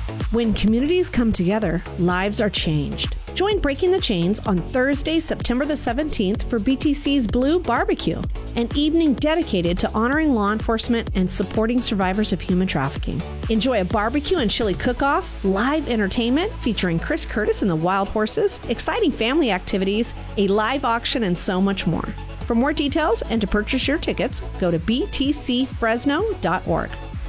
When communities come together, lives are changed. Join Breaking the Chains on Thursday, September the 17th for BTC's Blue Barbecue, an evening dedicated to honoring law enforcement and supporting survivors of human trafficking. Enjoy a barbecue and chili cook-off, live entertainment featuring Chris Curtis and the Wild Horses, exciting family activities, a live auction, and so much more. For more details and to purchase your tickets, go to btcfresno.org.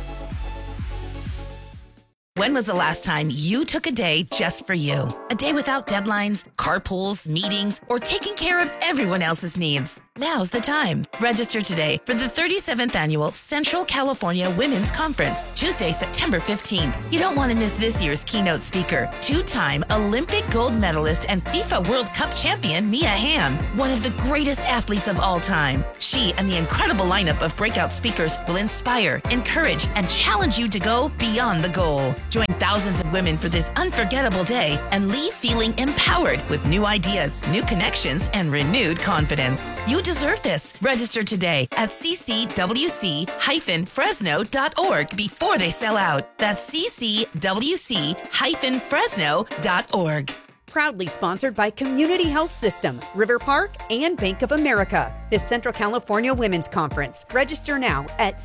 When was the last time you took a day just for you? A day without deadlines, carpools, meetings, or taking care of everyone else's needs? Now's the time. Register today for the 37th Annual Central California Women's Conference, Tuesday, September 15th. You don't want to miss this year's keynote speaker, two-time Olympic gold medalist and FIFA World Cup champion Mia Hamm, one of the greatest athletes of all time. She and the incredible lineup of breakout speakers will inspire, encourage, and challenge you to go beyond the goal. Join thousands of women for this unforgettable day and leave feeling empowered with new ideas, new connections, and renewed confidence. You deserve this. Register today at ccwc-fresno.org before they sell out. That's ccwc-fresno.org. Proudly sponsored by Community Health System, River Park, and Bank of America. This Central California Women's Conference. Register now at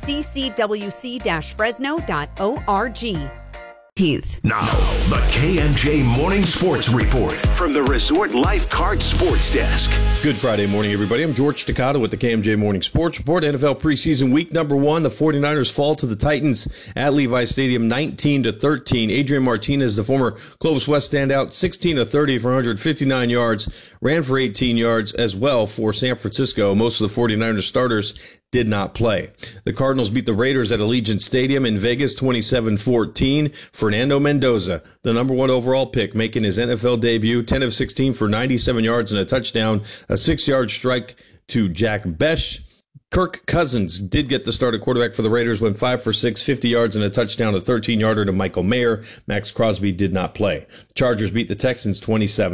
ccwc-fresno.org. Now, the KMJ Morning Sports Report from the Resort Lifeguard Sports Desk. Good Friday morning, everybody. I'm George Staccato with the KMJ Morning Sports Report. NFL preseason week number 1. The 49ers fall to the Titans at Levi Stadium 19-13. Adrian Martinez, the former Clovis West standout, 16 of 30 for 159 yards, ran for 18 yards as well for San Francisco. Most of the 49ers starters did not play. The Cardinals beat the Raiders at Allegiant Stadium in Vegas 27-14. Fernando Mendoza, the number 1 overall pick, making his NFL debut, 10 of 16 for 97 yards and a touchdown, a 6-yard strike to Jack Besh. Kirk Cousins did get the start at quarterback for the Raiders, went 5 for 6, 50 yards and a touchdown, a 13-yarder to Michael Mayer. Max Crosby did not play. The Chargers beat the Texans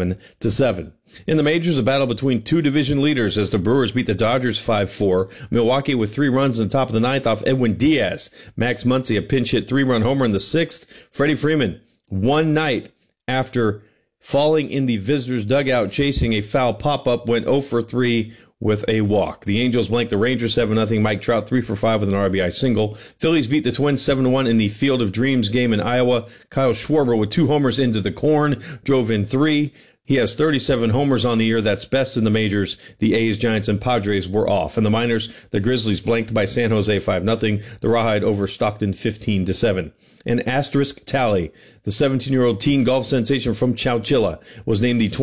27-7. In the majors, a battle between two division leaders as the Brewers beat the Dodgers 5-4. Milwaukee with 3 runs in the top of the 9th off Edwin Diaz. Max Muncy, a pinch hit 3-run homer in the 6th. Freddie Freeman, one night after falling in the visitors' dugout chasing a foul pop-up, went 0 for 3 with a walk. The Angels blanked the Rangers 7-0. Mike Trout 3 for 5 with an RBI single. Phillies beat the Twins 7-1 in the Field of Dreams game in Iowa. Kyle Schwarber with 2 homers into the corn, drove in 3. He has 37 homers on the year. That's best in the majors. The A's, Giants, and Padres were off. In the minors, the Grizzlies blanked by San Jose 5-0. The Rawhide over Stockton 15-7. An asterisk tally. The 17-year-old teen golf sensation from Chowchilla was named the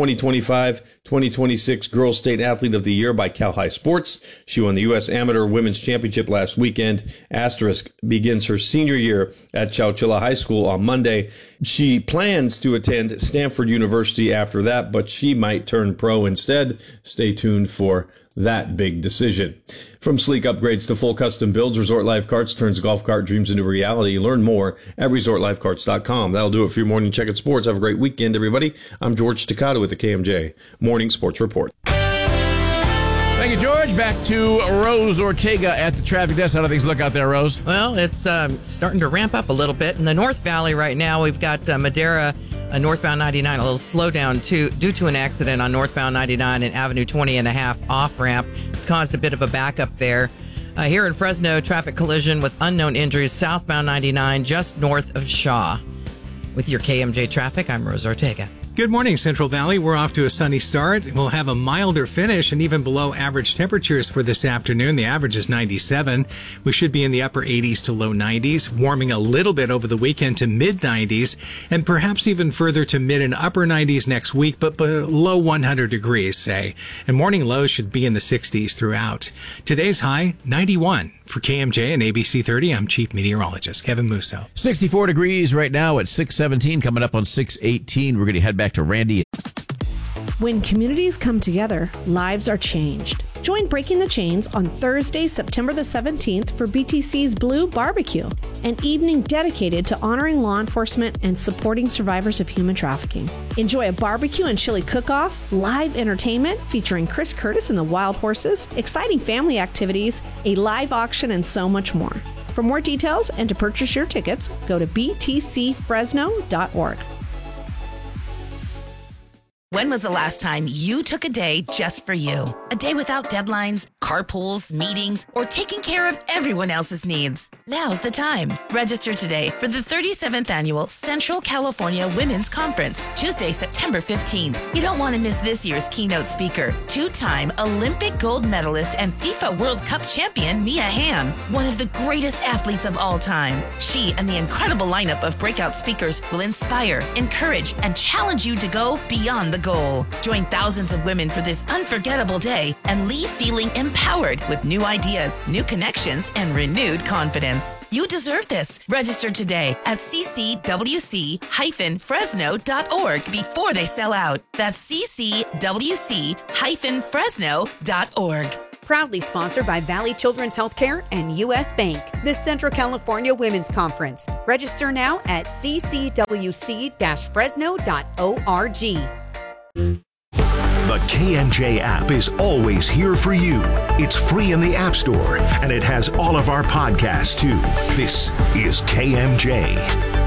2025-2026 Girls State Athlete of the Year by Cal High Sports. She won the U.S. Amateur Women's Championship last weekend. Asterisk begins her senior year at Chowchilla High School on Monday. She plans to attend Stanford University after that, but she might turn pro instead. Stay tuned for that big decision. From sleek upgrades to full custom builds, Resort Life Carts turns golf cart dreams into reality. Learn more at resortlifecarts.com. That'll do it for your morning check at sports. Have a great weekend, everybody. I'm George Staccato with the KMJ Morning Sports Report. Thank you, George. Back to Rose Ortega at the traffic desk. How do things look out there, Rose? Well, it's starting to ramp up a little bit. In the North Valley right now, we've got Madera, northbound 99, a little slowdown due to an accident on northbound 99 and Avenue 20 and a half off-ramp. It's caused a bit of a backup there. Here in Fresno, traffic collision with unknown injuries, southbound 99, just north of Shaw. With your KMJ traffic, I'm Rose Ortega. Good morning, Central Valley. We're off to a sunny start. We'll have a milder finish and even below average temperatures for this afternoon. The average is 97. We should be in the upper 80s to low 90s, warming a little bit over the weekend to mid 90s, and perhaps even further to mid and upper 90s next week, but below 100 degrees, say. And morning lows should be in the 60s throughout. Today's high, 91. For KMJ and ABC 30, I'm Chief Meteorologist Kevin Musso. 64 degrees right now at 617, coming up on 618. We're going to head back to Randy. When communities come together, lives are changed. Join Breaking the Chains on Thursday, September the 17th for BTC's Blue Barbecue, an evening dedicated to honoring law enforcement and supporting survivors of human trafficking. Enjoy a barbecue and chili cook-off, live entertainment featuring Chris Curtis and the Wild Horses, exciting family activities, a live auction, and so much more. For more details and to purchase your tickets, go to btcfresno.org. When was the last time you took a day just for you? A day without deadlines, carpools, meetings, or taking care of everyone else's needs? Now's the time. Register today for the 37th Annual Central California Women's Conference, Tuesday, September 15th. You don't want to miss this year's keynote speaker, two-time Olympic gold medalist and FIFA World Cup champion Mia Hamm, one of the greatest athletes of all time. She and the incredible lineup of breakout speakers will inspire, encourage, and challenge you to go beyond the goal. Join thousands of women for this unforgettable day and leave feeling empowered with new ideas, new connections, and renewed confidence. You deserve this. Register today at ccwc-fresno.org before they sell out. That's ccwc-fresno.org. Proudly sponsored by Valley Children's Healthcare and U.S. Bank. The Central California Women's Conference. Register now at ccwc-fresno.org. The KMJ app is always here for you. It's free in the App Store, and it has all of our podcasts, too. This is KMJ.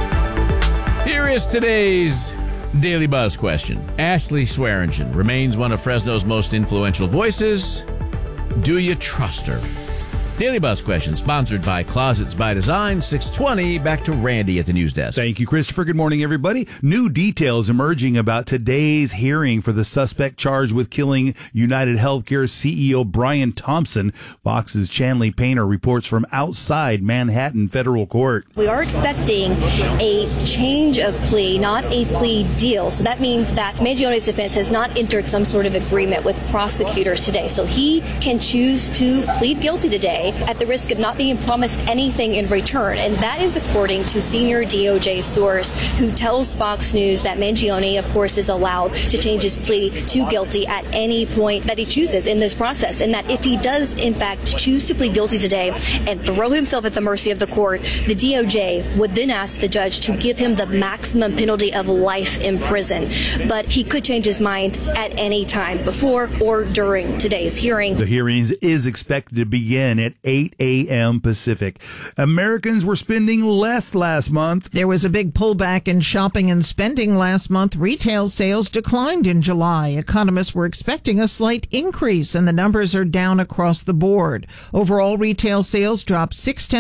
Here is today's Daily Buzz question. Ashley Swearingen remains one of Fresno's most influential voices. Do you trust her? Daily Buzz question sponsored by Closets by Design. 620. Back to Randy at the news desk. Thank you, Christopher. Good morning, everybody. New details emerging about today's hearing for the suspect charged with killing United Healthcare CEO Brian Thompson. Fox's Chanley Painter reports from outside Manhattan Federal Court. We are expecting a change of plea, not a plea deal. So that means that Mangione's defense has not entered some sort of agreement with prosecutors today. So he can choose to plead guilty today at the risk of not being promised anything in return. And that is according to senior DOJ source who tells Fox News that Mangione, of course, is allowed to change his plea to guilty at any point that he chooses in this process. And that if he does, in fact, choose to plead guilty today and throw himself at the mercy of the court, the DOJ would then ask the judge to give him the maximum penalty of life in prison. But he could change his mind at any time before or during today's hearing. The hearing is expected to begin at 8 a.m. Pacific. Americans were spending less last month. There was a big pullback in shopping and spending last month. Retail sales declined in July. Economists were expecting a slight increase, and the numbers are down across the board. Overall, retail sales dropped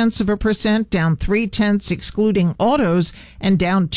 0.6%, down 0.3 excluding autos, and down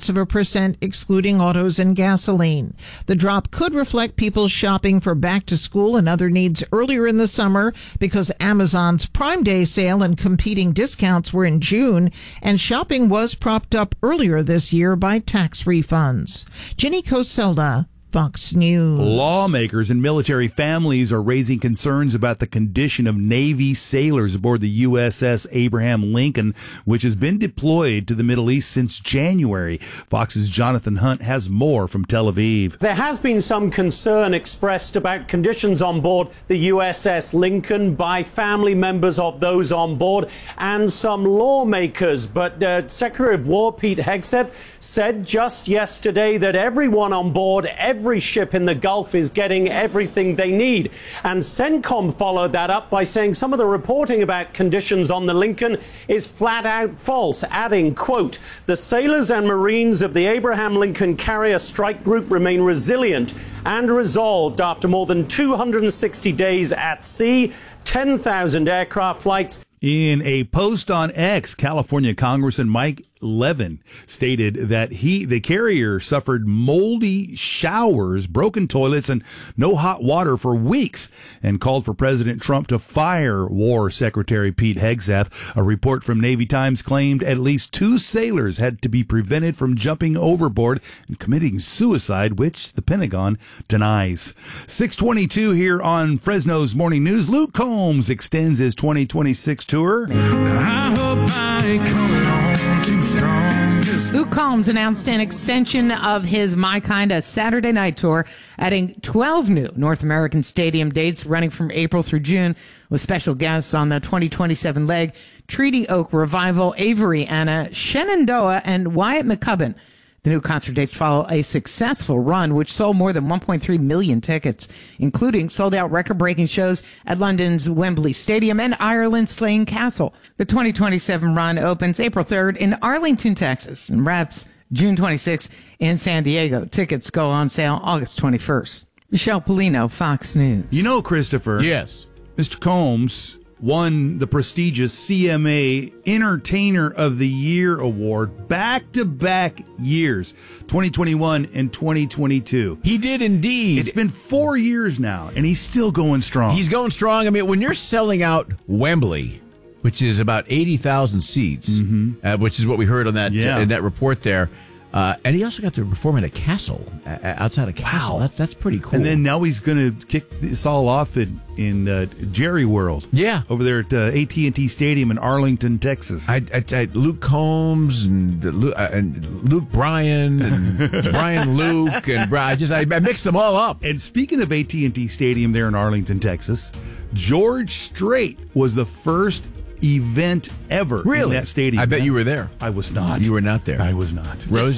0.2% excluding autos and gasoline. The drop could reflect people shopping for back to school and other needs earlier in the summer because Amazon's Prime Day sale and competing discounts were in June, and shopping was propped up earlier this year by tax refunds. Jenny Coselda, Fox News. Lawmakers and military families are raising concerns about the condition of Navy sailors aboard the USS Abraham Lincoln, which has been deployed to the Middle East since January. Fox's Jonathan Hunt has more from Tel Aviv. There has been some concern expressed about conditions on board the USS Lincoln by family members of those on board and some lawmakers. But Secretary of War Pete Hegseth said just yesterday that everyone on board, every ship in the Gulf is getting everything they need. And CENTCOM followed that up by saying some of the reporting about conditions on the Lincoln is flat out false, adding, quote, "The sailors and Marines of the Abraham Lincoln Carrier Strike Group remain resilient and resolved after more than 260 days at sea, 10,000 aircraft flights." In a post on X, California Congressman Mike Levin stated that the carrier suffered moldy showers, broken toilets, and no hot water for weeks, and called for President Trump to fire War Secretary Pete Hegseth. A report from Navy Times claimed at least 2 sailors had to be prevented from jumping overboard and committing suicide, which the Pentagon denies. 6:22 here on Fresno's Morning News. Luke Combs extends his 2026 tour. I hope I ain't coming on too strong. Luke Combs announced an extension of his My Kinda Saturday Night Tour, adding 12 new North American stadium dates running from April through June, with special guests on the 2027 leg: Treaty Oak Revival, Avery Anna, Shenandoah, and Wyatt McCubbin. The new concert dates follow a successful run, which sold more than 1.3 million tickets, including sold-out record-breaking shows at London's Wembley Stadium and Ireland's Slane Castle. The 2027 run opens April 3rd in Arlington, Texas, and wraps June 26th in San Diego. Tickets go on sale August 21st. Michelle Polino, Fox News. You know, Christopher. Yes. Mr. Combs won the prestigious CMA Entertainer of the Year award back-to-back years, 2021 and 2022. He did indeed. It's been 4 years now, and he's still going strong. He's going strong. I mean, when you're selling out Wembley, which is about 80,000 seats, which is what we heard on that in that report there. And he also got to perform at a castle, outside a castle. Wow. That's pretty cool. And then now he's going to kick this all off in Jerry World. Yeah. Over there at AT&T Stadium in Arlington, Texas. I Luke Combs and Luke Bryan and Brian Luke and I mixed them all up. And speaking of AT&T Stadium there in Arlington, Texas, George Strait was the first event ever in that stadium. I bet you were there. I was not. You were not there. I was not. Rose?